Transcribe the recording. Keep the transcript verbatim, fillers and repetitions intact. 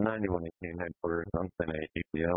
ninety-one eighteen headquarters on ten eight E P L.